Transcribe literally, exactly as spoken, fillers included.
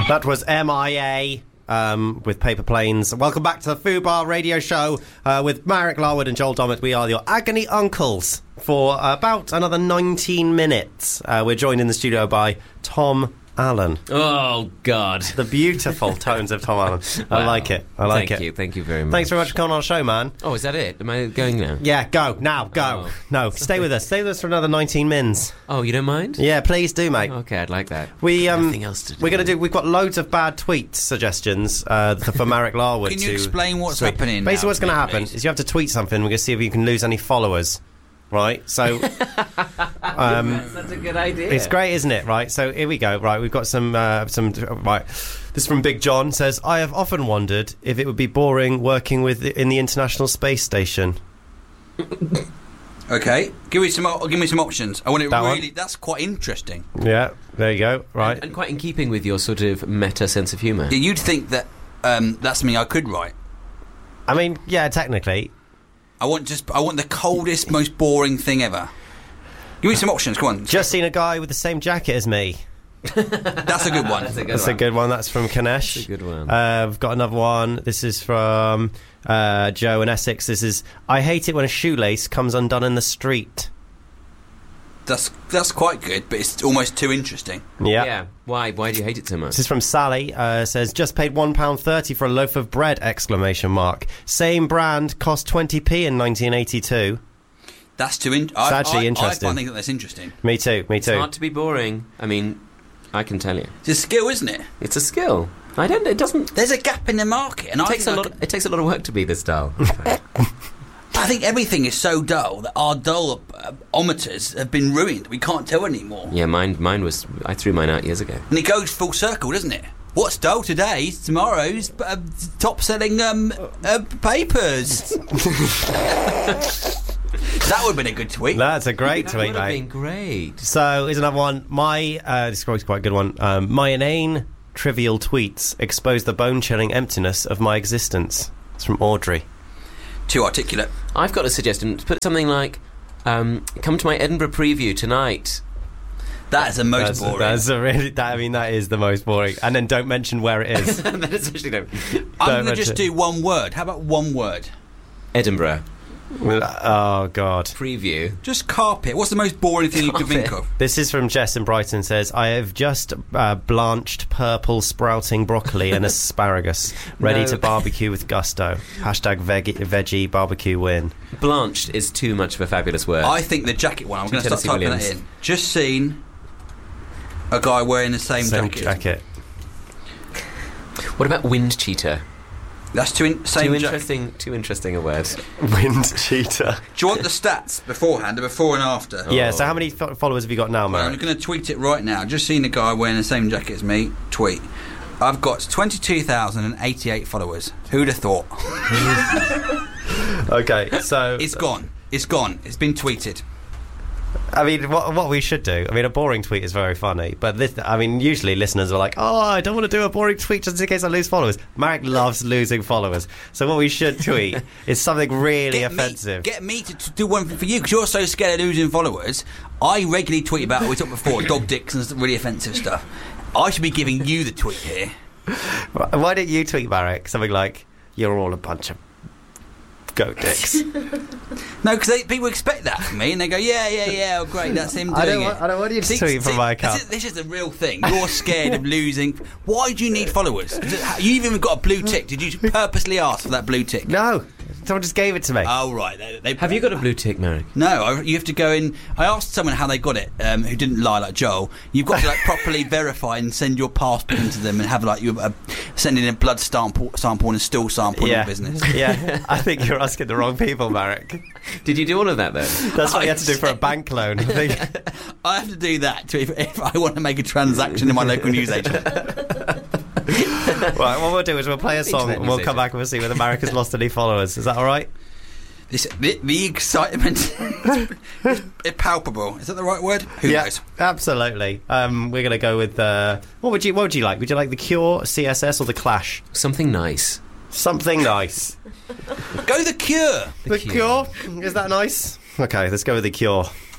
That was M I A um, with Paper Planes. Welcome back to the Fubar Radio Show uh, with Marek Larwood and Joel Dommett. We are your agony uncles for about another nineteen minutes. Uh, we're joined in the studio by Tom Allen. Oh, God. The beautiful tones of Tom Allen. I Wow. like it. I like Thank it. you. Thank you very much. Thanks very much for coming on the show, man. Oh, is that it? Am I going now? Yeah, go. Now, go. Oh. No, stay with us. Stay with us for another nineteen mins. Oh, you don't mind? Yeah, please do, mate. Okay, I'd like that. We um, Nothing else to do. We're going to do. We've got loads of bad tweet suggestions uh, for Marek Larwood. Can you to explain what's tweet. happening Basically, now, what's going to please, happen please? is you have to tweet something. We're going to see if you can lose any followers. Right. So, um, That's a good idea. it's great, isn't it? Right. So here we go. Right. We've got some. Uh, some. Right. This is from Big John. Says, I have often wondered if it would be boring working with the, in the International Space Station. Okay, give me some. Give me some options. I want it That one? really. That's quite interesting. Yeah. There you go. Right. And, and quite in keeping with your sort of meta sense of humour. Yeah, you'd think that um, that's something I could write. I mean, yeah. Technically. I want just. I want the coldest, most boring thing ever. Give me some options. Come on. Just seen a guy with the same jacket as me. That's a good one. That's a good That's one. a good one. That's from Kanesh. That's a good one. Uh, I've got another one. This is from uh, Joe in Essex. This is, I hate it when a shoelace comes undone in the street. That's that's quite good, but it's almost too interesting. Yeah. Yeah. Why? Why do you hate it so much? This is from Sally. Uh, says, just paid one pound thirty for a loaf of bread! Exclamation mark. Same brand, cost twenty p in nineteen eighty-two. That's too. In- It's I, actually I, interesting. I think that that's interesting. Me too, me It's too. hard to be boring. I mean, I can tell you, It's a skill, isn't it? it's a skill. I don't. It doesn't. There's a gap in the market, and It I takes think a I lot. could- It takes a lot of work to be this dull. I think everything is so dull that our dull-ometers have been ruined. We can't tell anymore. Yeah, mine. Mine was. I threw mine out years ago. And it goes full circle, doesn't it? What's dull today, tomorrow's uh, top-selling um, uh, papers. That would have been a good tweet. That's a great That tweet, would have mate. been great. So, here's another one. My, uh, this is quite a good one. Um, my inane, trivial tweets expose the bone-chilling emptiness of my existence. It's from Audrey. Too articulate. I've got a suggestion. Put something like, um, "Come to my Edinburgh preview tonight." That is the most That's, boring. that's a really. That, I mean, that is the most boring. And then don't mention where it is. That is actually no. I'm Don't going to just mention- do one word. How about one word? Edinburgh Oh God. preview. Just carpet. What's the most boring thing you could think Carpet. of? This is from Jess in Brighton. Says, I have just uh, blanched purple sprouting broccoli and asparagus, ready No. to barbecue with gusto. Hashtag veg- veggie barbecue win. Blanched is too much of a fabulous word. I think the jacket one. I'm going to start Tennessee typing Williams. that in. Just seen a guy wearing the same, Same jacket. jacket. What about wind cheater? That's too in- same Too jacket. interesting. Too interesting a word. Wind cheater. Do you want the stats beforehand, the before and after? Yeah. So how many fo- followers have you got now, Well, I'm Marek? going to tweet it right now. Just seen a guy wearing the same jacket as me. Tweet. I've got twenty-two thousand eighty-eight followers. Who'd have thought? Okay. So It's gone. It's gone. It's been tweeted. I mean, what what we should do? I mean, a boring tweet is very funny, but this, I mean, usually listeners are like, "Oh, I don't want to do a boring tweet just in case I lose followers." Marek loves losing followers, so what we should tweet is something really Get offensive. Me, get me to, to do one for you because you're so scared of losing followers. I regularly tweet about, we talked before, dog dicks and really offensive stuff. I should be giving you the tweet here. Why don't you tweet, Marek? Something like, "You're all a bunch of goat dicks." No, because people expect that from me and they go, yeah, yeah, yeah, oh, great, that's him doing I don't it. want- I don't want you to See- tweet from see, my this account. is- This is the real thing. You're scared of losing. Why do you need followers? Is it- You even got a blue tick. Did you purposely ask for that blue tick? No, someone just gave it to me. Oh, right. They, they, Have you got a blue tick, Marek? No, I, you have to go in. I asked someone how they got it, um, who didn't lie like Joel. You've got to like properly verify and send your passport into them and have like you uh, send in a blood sample, sample and a stool sample yeah, and all business. yeah. I think you're asking the wrong people, Marek. Did you do all of that then? That's what you had to do for a bank loan. I think. I have to do that to, if, if I want to make a transaction in my local newsagent. Right, what we'll do is we'll play a song Internet and we'll newsagent. come back and we'll see whether Marek has lost any followers. Is that all right? This, the, the excitement is palpable. Is that the right word? Who yeah, knows? absolutely. Um, we're going to go with uh, what would you what would you like? Would you like the Cure, C S S, or the Clash? Something nice. Something nice. Go the Cure. The, Cure. Is that nice? Okay, let's go with the Cure.